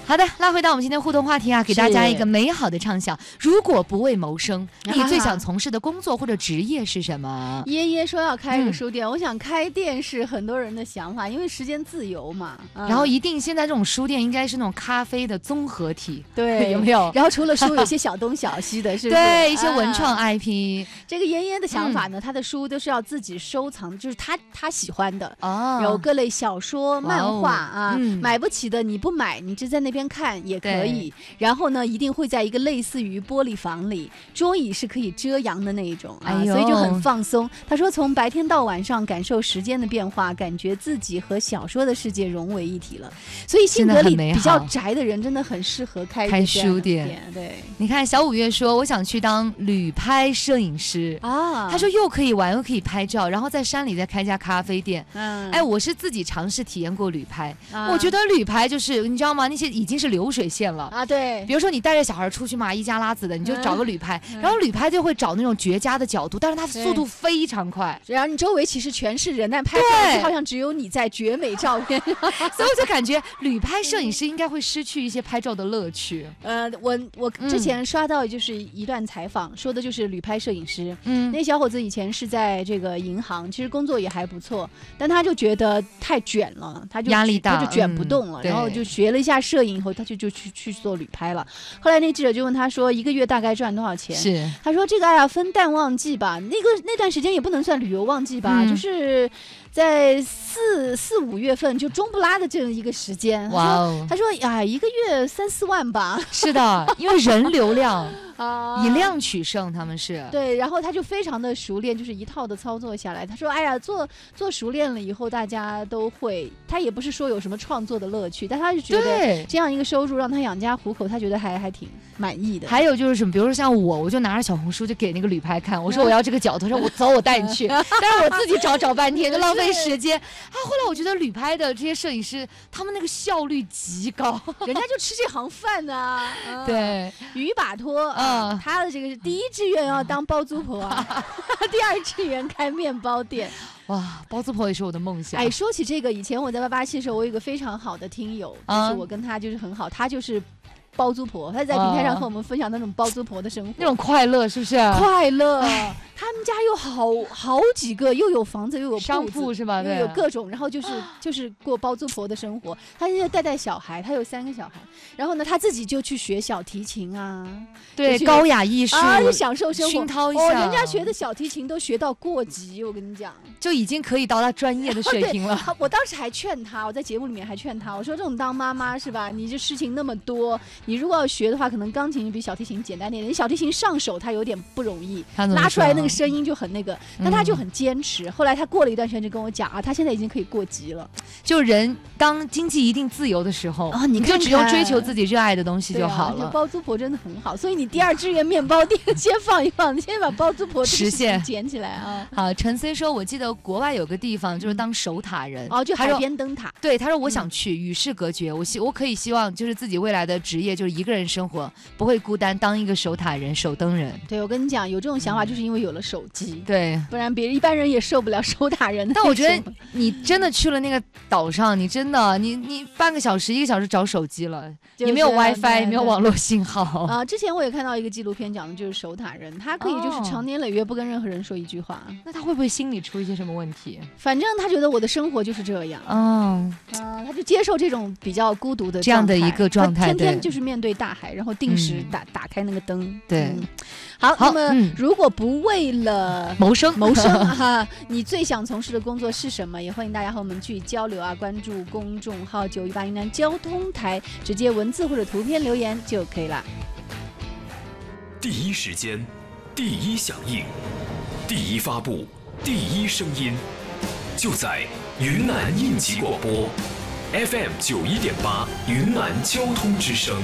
好的，拉回到我们今天互动话题啊，给大家一个美好的畅想。如果不为谋生，你最想从事的工作或者职业是什么？ 爷爷说要开一个书店，我想开店是很多人的想法，因为时间自由嘛。 然后一定现在这种书店应该是那种咖啡的综合体， 对， 有没有？ 然后除了书，有些小东小西的，是不是？ 对，一些文创 IP。 这个爷爷的想法呢，他的书都是要自己收藏，就是他喜欢的哦， 有各类小说、漫画啊，买不起的你不买，你就在那边看也可以。然后呢，一定会在一个类似于玻璃房里，桌椅是可以遮阳的那一种啊，所以就很放松。他说，从白天到晚上感受时间的变化，感觉自己和小说的世界融为一体了。所以性格里比较宅的人真的很适合开书店。对， 你看小五月说，我想去当旅拍摄影师啊。他说又可以玩又可以拍照，然后在山里再开家咖啡店。哎，我是自己尝试体验过旅拍，我觉得旅拍就是你知道吗？那些已经是流水线了啊。对，比如说你带着小孩出去嘛，一家拉子的，你就找个旅拍，然后旅拍就会找那种绝佳的角度，但是它速度非常快， 然后你周围其实全是人，但拍出来好像只有你在绝美照片， 所以我就感觉旅拍摄影师应该会失去一些拍照的乐趣。 我之前刷到就是一段采访，说的就是旅拍摄影师，那小伙子以前是在这个银行，其实工作也还不错，但他就觉得太卷了，他就压力大，他就卷不动了，然后就学了一下摄影以后，他就去做旅拍了。后来那记者就问他说，一个月大概赚多少钱？是他说这个分淡旺季吧，那段时间也不能算旅游旺季吧，就是在4、5月份就中不拉的这样一个时间。哇哦！他说呀，一个月3、4万吧。 是的，因为人流量。以量取胜，他们是对，然后他就非常的熟练，就是一套的操作下来。他说：“哎呀，做熟练了以后，大家都会。他也不是说有什么创作的乐趣，但他就觉得这样一个收入让他养家糊口，他觉得还挺满意的。 还有就是什么，比如说像我就拿着小红书就给那个旅拍看，我说我要这个角度，说我走，我带你去。但是我自己找半天，就浪费时间。后来我觉得旅拍的这些摄影师，他们那个效率极高， 人家就吃这行饭呢。 对， 于把托。他的这个第一志愿要当包租婆第二志愿开面包店。 哇，包租婆也是我的梦想。 哎，说起这个，以前我在887的时候，我有一个非常好的听友，就是我跟他就是很好，他就是包租婆，他在平台上和我们分享那种包租婆的生活， 那种快乐是不是？ 快乐。他们家有好几个，又有房子又有商铺是吧？ 又有各种，然后就是过包租婆的生活。他现在带小孩，他有3个小孩，然后呢，他自己就去学小提琴啊， 对，高雅艺术就享受生活， 熏陶一下。 人家学的小提琴都学到过级，我跟你讲， 就已经可以到达专业的水平了。 我当时还劝他，我在节目里面还劝他，我说这种当妈妈是吧？你这事情那么多，你如果要学的话，可能钢琴比小提琴简单点。你小提琴上手它有点不容易，拉出来那个声音就很那个，但他就很坚持。后来他过了一段时间就跟我讲啊，他现在已经可以过级了。 就人当经济一定自由的时候啊，你就只用追求自己热爱的东西就好了。 包租婆真的很好，所以你第二志愿面包店先放一放，你先把包租婆实现捡起来啊。 好，陈 C 说，我记得国外有个地方就是当守塔人就海边灯塔。 对，他说我想去，与世隔绝。我可以希望就是自己未来的职业就是一个人生活，不会孤单，当一个守塔人、守灯人。 对，我跟你讲，有这种想法就是因为有了手机。 对。 不然一般人也受不了守塔人的。 但我觉得你真的去了那个岛上，你真的你半个小时1个小时找手机了，也没有 WiFi， 也没有网络信号啊。之前我也看到一个纪录片，讲的就是守塔人，他可以就是长年累月不跟任何人说一句话。 那他会不会心里出一些什么问题？ 反正他觉得我的生活就是这样。他就接受这种比较孤独的这样的一个状态， 天天就是面对大海，然后定时打开那个灯。 对。 好，那么如果不为了谋生哈，你最想从事的工作是什么？也欢迎大家和我们去交流啊！关注公众号918云南交通台，直接文字或者图片留言就可以了。 第一时间，第一响应，第一发布，第一声音，就在云南应急广播 FM 91.8云南交通之声。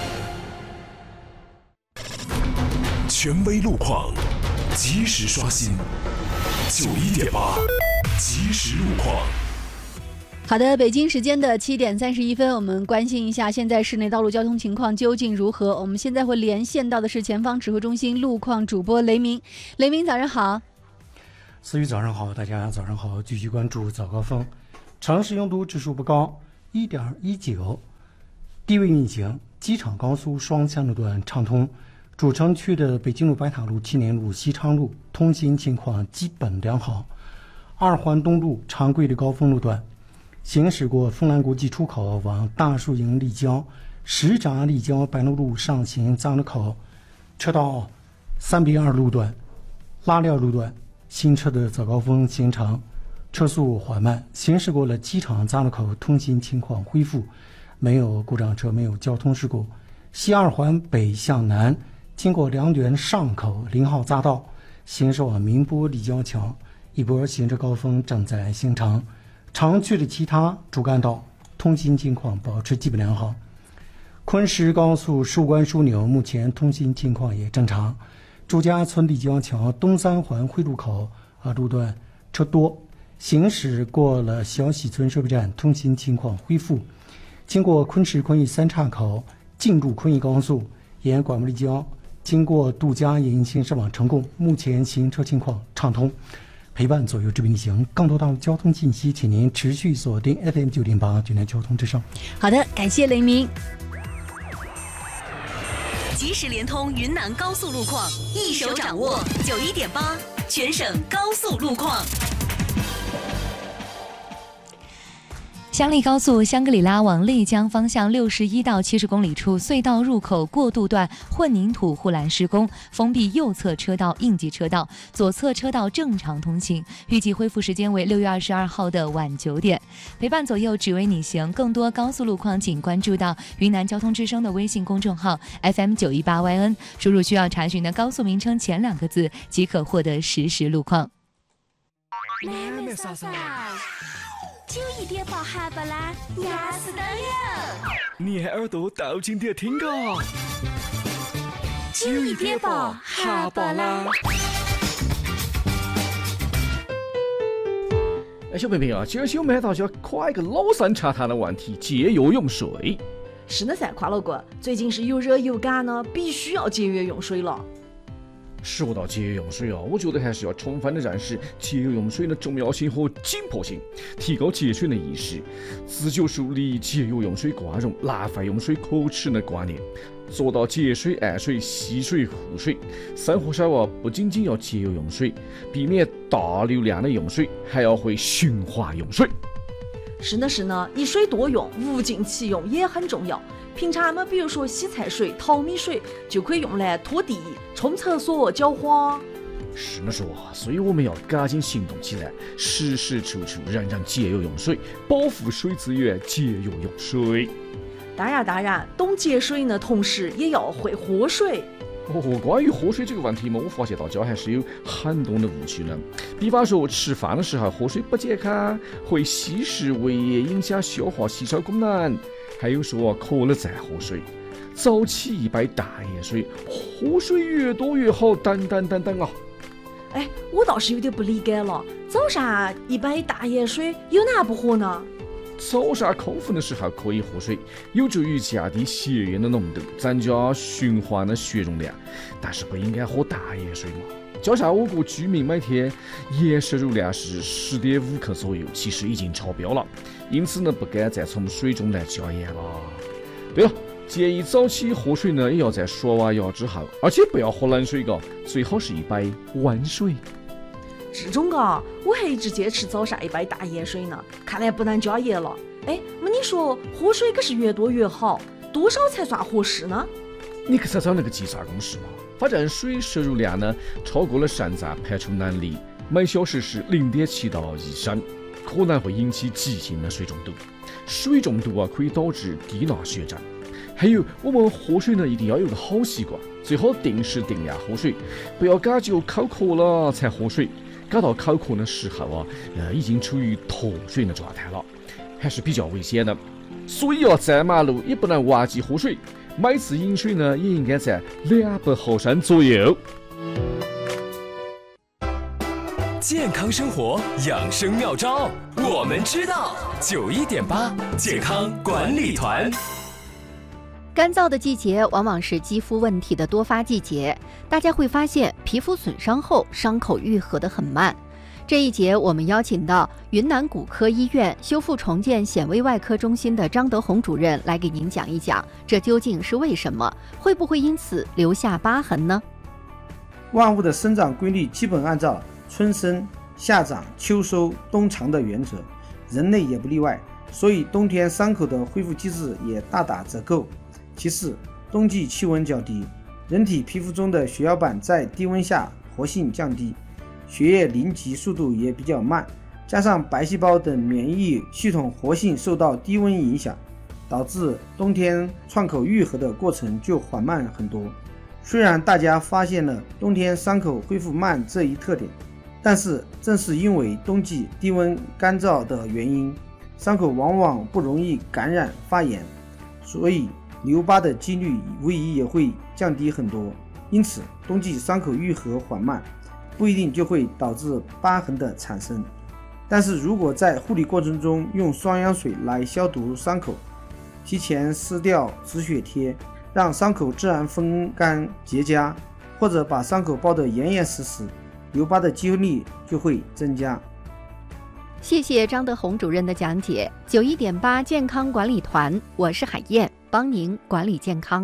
权威路况，及时刷新91.8即时路况。 好的，北京时间的7点31分，我们关心一下现在市内道路交通情况究竟如何。我们现在会连线到的是前方指挥中心路况主播雷鸣。雷鸣，早上好。 思雨早上好，大家早上好，继续关注早高峰。城市拥堵指数不高，1.19。 低位运行，机场高速双向路段畅通，主城区的北京路、白塔路、青年路、西昌路通行情况基本良好。二环东路常规的高峰路段，行驶过丰兰国际出口往大树营立交、石闸立交白鹿路上行藏路口，车道3:2路段、拉料路段，新车的早高峰行程车速缓慢，行驶过了机场匝路口，通行情况恢复，没有故障车，没有交通事故。西二环北向南，经过梁园上口0号匝道，行驶往宁波立交桥，一波行车高峰正在形成。常去的其他主干道通行情况保持基本良好。昆石高速输关枢纽目前通行情况也正常。朱家村立交桥东三环汇入口路段车多，行驶过了小喜村收费站，通行情况恢复。经过昆石昆义三岔口进入昆义高速，沿广木立交经过杜家营行驶往成贡，目前行车情况畅通。陪伴左右之并行，更多道路交通信息，请您持续锁定 FM 9.8济南交通之声。 好的，感谢雷鸣。 即时联通云南高速路况，一手掌握91.8全省高速路况。 香丽高速香格里拉往丽江方向61到70公里处隧道入口过渡段混凝土护栏施工，封闭右侧车道应急车道，左侧车道正常通行，预计恢复时间为6月22号的晚9点。陪伴左右，只为你行。更多高速路况，请关注到云南交通之声的微信公众号 FM918YN， 输入需要查询的高速名称前2个字，即可获得实时路况。 妹妹嫂嫂9:30下班啦，压死得了！ 你耳朵倒进点听个 9:30下班啦。 小朋友啊，今儿小妹到就要夸一个老生常谈的问题：节约用水。 是的噻，夸老哥，最近是又热又干呢，必须要节约用水了。 说到节约用水我觉得还是要充分的认识节约用水的重要性和紧迫性，提高节水的意识，自觉树立节约用水挂容、浪费用水可耻的观念，做到节水、爱水、惜水、护水。生活上不仅仅要节约用水，避免大流量的用水，还要会循环用水。 是呢，一水多用，物尽其用也很重要。平常比如说洗菜水、淘米水就可以用来拖地、冲厕所、浇花。 是呢，所以我们要赶紧行动起来，时时处处人人节约用水，保护水资源，节约用水。 当然，懂节水呢，同时也要会喝水。 关于喝水这个问题我发现大家还是有很多的误区呢。比方说吃饭的时候喝水不健康，会稀释胃液，影响消化吸收功能。还有说渴了再喝水，早起一杯大叶水，喝水越多越好，等啊！ 我倒是有点不理解了，早上一杯大叶水有哪不喝呢？ 早上空腹的时候可以喝水，有助于降低血液的浓度，增加循环的血容量，但是不应该喝大叶水嘛。加上我国居民每天盐摄入量是10.5克左右，其实已经超标了，因此呢，不该再从水中来加盐了。对了，建议早起喝水呢，也要在刷完牙之后，而且不要喝冷水最好是一杯温水。 这种我还一直坚持早上一杯大盐水呢，看来不能加盐了。你说喝水可是越多越好，多少才算合适呢？ 你去找找那个计算公式嘛。反正水摄入量呢，超过了肾脏排出能力，每小时是0.7到1升，可能会引起急性的水中毒。水中毒可以导致低钠血症。还有，我们喝水呢，一定要有个好习惯，最好定时定量喝水，不要赶就口渴了才喝水，赶到口渴的时候已经处于脱水的状态了，还是比较危险的。所以在马路也不能忘记喝水。每次饮水呢，也应该在200毫升左右。 健康生活养生妙招，我们知道。91.8健康管理团。 干燥的季节往往是肌肤问题的多发季节，大家会发现皮肤损伤后伤口愈合得很慢。 这一节我们邀请到云南骨科医院修复重建显微外科中心的张德宏主任来给您讲一讲，这究竟是为什么，会不会因此留下疤痕呢？ 万物的生长规律基本按照春生、夏长、秋收、冬藏的原则，人类也不例外，所以冬天伤口的恢复机制也大打折扣。其次，冬季气温较低，人体皮肤中的血小板在低温下活性降低，血液凝集速度也比较慢，加上白细胞等免疫系统活性受到低温影响，导致冬天创口愈合的过程就缓慢很多。虽然大家发现了冬天伤口恢复慢这一特点，但是正是因为冬季低温干燥的原因，伤口往往不容易感染发炎，所以留疤的几率无疑也会降低很多。因此冬季伤口愈合缓慢，不一定就会导致疤痕的产生。但是如果在护理过程中用双氧水来消毒伤口，提前撕掉止血贴，让伤口自然风干结痂，或者把伤口包得严严实实，留疤的几率就会增加。 谢谢张德宏主任的讲解。91.8健康管理团，我是海燕，帮您管理健康。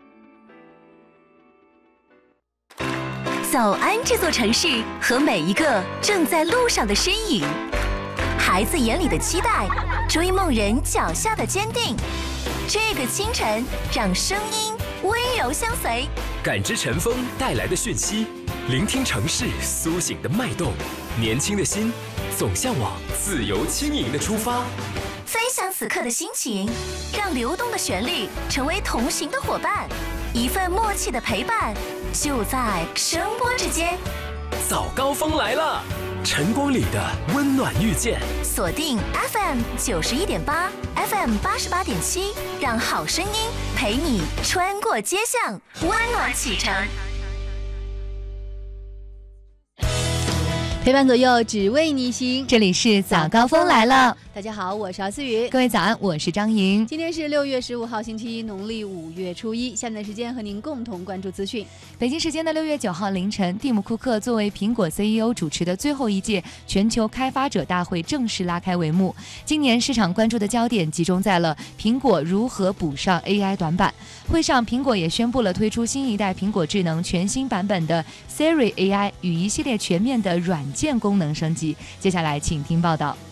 早安这座城市和每一个正在路上的身影，孩子眼里的期待，追梦人脚下的坚定。这个清晨，让声音温柔相随， 感知晨风带来的讯息，聆听城市苏醒的脉动。年轻的心总向往自由轻盈的出发。 分享此刻的心情，让流动的旋律成为同行的伙伴，一份默契的陪伴，就在声波之间。 早高峰来了，晨光里的温暖遇见。 锁定 FM 91.8 FM 88.7，让好声音陪你穿过街巷，温暖启程。 陪伴左右，只为你行。 这里是早高峰来了。 大家好，我是敖思雨。 各位早安，我是张莹。 今天是6月15号，星期一，农历5月初一。下面的时间和您共同关注资讯。 北京时间的6月9号凌晨，蒂姆·库克作为苹果 CEO 主持的最后一届全球开发者大会正式拉开帷幕。今年市场关注的焦点集中在了苹果如何补上 AI 短板。会上，苹果也宣布了推出新一代苹果智能全新版本的 Siri AI 与一系列全面的软件功能升级。接下来请听报道。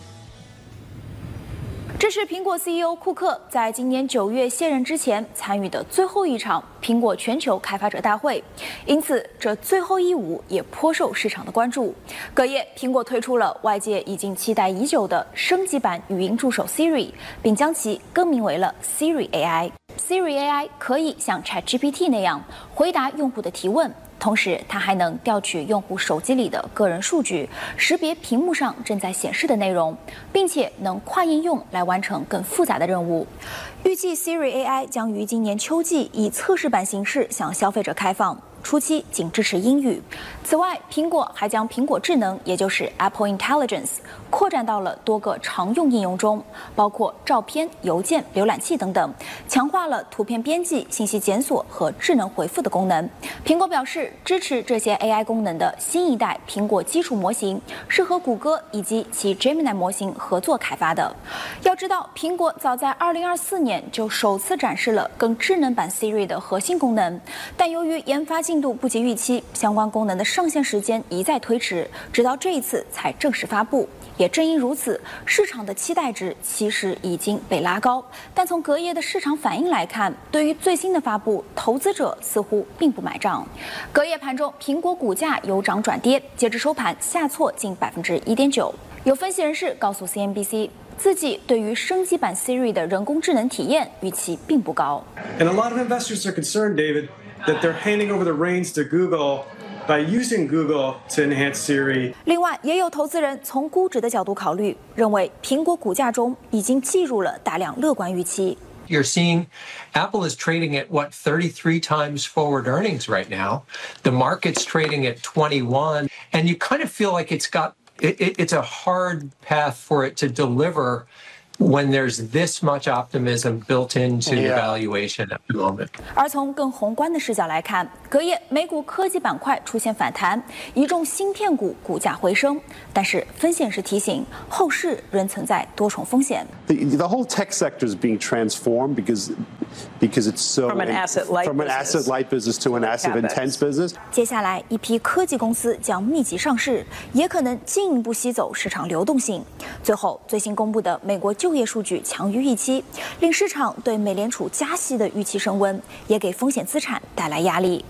这是苹果 CEO 库克在今年9月卸任之前参与的最后一场苹果全球开发者大会，因此这最后一舞也颇受市场的关注。隔夜，苹果推出了外界已经期待已久的升级版语音助手 Siri， 并将其更名为了 Siri AI。Siri AI 可以像 ChatGPT 那样回答用户的提问。同时，它还能调取用户手机里的个人数据，识别屏幕上正在显示的内容，并且能跨应用来完成更复杂的任务。预计 Siri AI 将于今年秋季以测试版形式向消费者开放。初期仅支持英语。此外，苹果还将苹果智能，也就是 Apple Intelligence， 扩展到了多个常用应用中，包括照片、邮件、浏览器等等，强化了图片编辑、信息检索和智能回复的功能。苹果表示，支持这些 AI 功能的新一代苹果基础模型是和谷歌以及其 Gemini 模型合作开发的。要知道，苹果早在2024年就首次展示了更智能版 Siri 的核心功能，但由于研发进度不及预期，相关功能的上线时间一再推迟，直到这一次才正式发布。也正因如此，市场的期待值其实已经被拉高。但从隔夜的市场反应来看，对于最新的发布，投资者似乎并不买账。隔夜盘中，苹果股价由涨转跌，截至收盘下挫近1.9%。有分析人士告诉 CNBC， 自己对于升级版 Siri 的人工智能体验预期并不高。 And a lot of investors are concerned, David, that they're handing over the reins to Google by using Google to enhance Siri. 另外，也有投资人从估值的角度考虑，认为苹果股价中已经计入了大量乐观预期。 You're seeing Apple is trading at 33 times forward earnings right now. The market's trading at 21, and you kind of feel like it's a hard path for it to deliver when there's this much optimism built into the valuation at the moment. 而从更宏观的视角来看，隔夜美股科技板块出现反弹，一众芯片股股价回升，但是分析师提醒，后市仍存在多重风险。 The whole tech sector is being transformed because it's so from an asset-light business to an asset-intense business. 接下来一批科技公司将密集上市，也可能进一步吸走市场流动性。最后，最新公布的美国就业数据强于预期，令市场对美联储加息的预期升温，也给风险资产带来压力。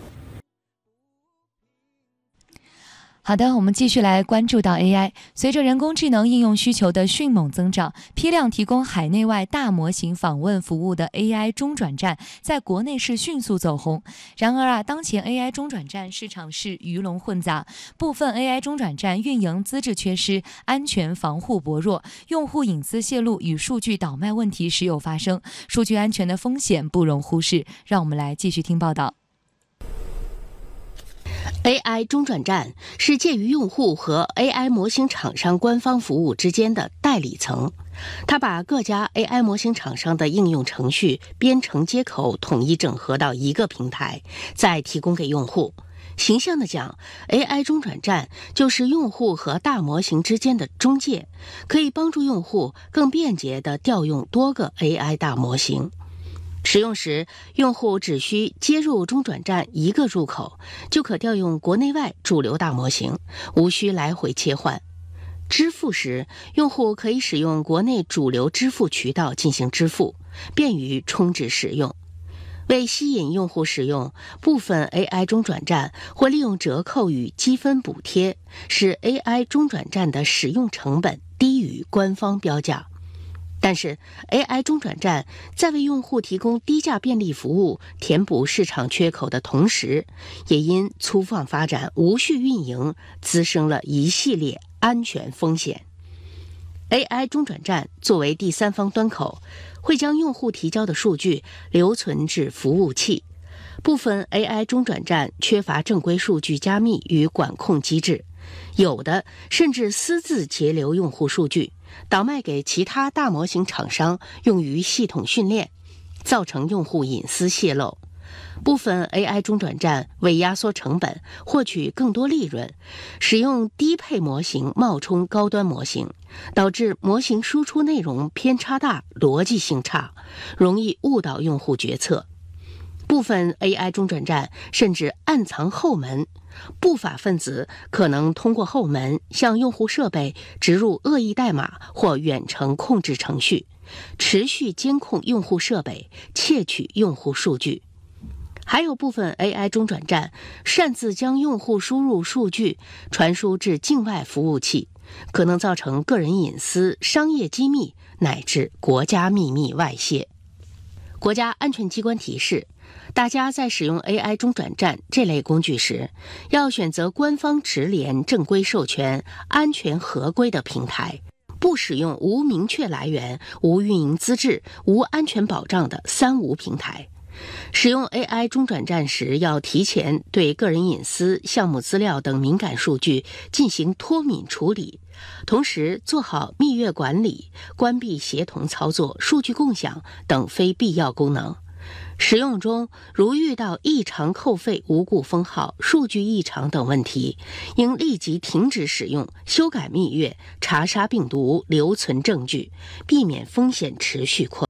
好的，我们继续来关注到 AI。随着人工智能应用需求的迅猛增长，批量提供海内外大模型访问服务的 AI 中转站在国内是迅速走红。然而当前 AI 中转站市场是鱼龙混杂，部分 AI 中转站运营资质缺失，安全防护薄弱，用户隐私泄露与数据倒卖问题时有发生，数据安全的风险不容忽视。让我们来继续听报道。 AI 中转站是介于用户和 AI 模型厂商官方服务之间的代理层，它把各家 AI 模型厂商的应用程序、编程接口统一整合到一个平台，再提供给用户。形象地讲， AI 中转站就是用户和大模型之间的中介，可以帮助用户更便捷地调用多个 AI 大模型。使用时，用户只需接入中转站一个入口，就可调用国内外主流大模型，无需来回切换。支付时，用户可以使用国内主流支付渠道进行支付，便于充值使用。为吸引用户使用，部分 AI 中转站会利用折扣与积分补贴，使 AI 中转站的使用成本低于官方标价。但是 AI 中转站在为用户提供低价便利服务、填补市场缺口的同时，也因粗放发展、无序运营，滋生了一系列安全风险。AI 中转站作为第三方端口，会将用户提交的数据留存至服务器。部分 AI 中转站缺乏正规数据加密与管控机制，有的甚至私自截留用户数据，倒卖给其他大模型厂商用于系统训练，造成用户隐私泄露。部分 AI 中转站为压缩成本，获取更多利润，使用低配模型冒充高端模型，导致模型输出内容偏差大、逻辑性差，容易误导用户决策。部分 AI 中转站甚至暗藏后门，不法分子可能通过后门向用户设备植入恶意代码或远程控制程序，持续监控用户设备，窃取用户数据。还有部分 AI 中转站擅自将用户输入数据传输至境外服务器，可能造成个人隐私、商业机密乃至国家秘密外泄。国家安全机关提示，大家在使用 AI 中转站这类工具时，要选择官方直联、正规授权、安全合规的平台，不使用无明确来源、无运营资质、无安全保障的三无平台。使用 AI 中转站时，要提前对个人隐私、项目资料等敏感数据进行脱敏处理，同时做好蜜月管理、关闭协同操作、数据共享等非必要功能。使用中如遇到异常扣费、无故封号、数据异常等问题，应立即停止使用、修改蜜月、查杀病毒、留存证据，避免风险持续扩大。